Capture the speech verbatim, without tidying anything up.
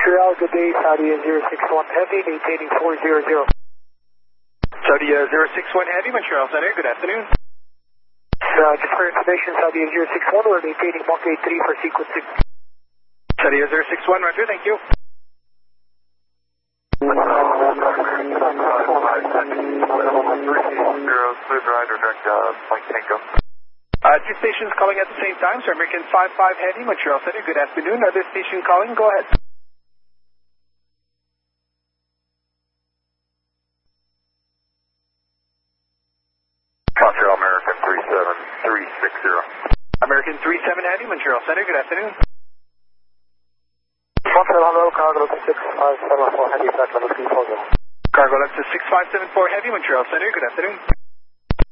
Montreal, good day, Saudi zero six one Heavy, maintaining four zero zero. Saudi zero six one Heavy, Montreal Center, good afternoon. Uh, just for information, Saudi zero six one, we're maintaining Mach eight three for sequencing. Saudi zero six one, roger, thank you. Zero, smooth ride, direct, uh, Mike Tango. Uh, two stations calling at the same time, so American five five Heavy, Montreal Center, good afternoon. Other station calling, go ahead. Montreal American three seven three six zero. American three seven Heavy, Montreal Center, good afternoon. Montreal Hello, cargo to six five seven four Heavy, back level three four zero. Cargo left to six five seven four Heavy, Montreal Center, good afternoon.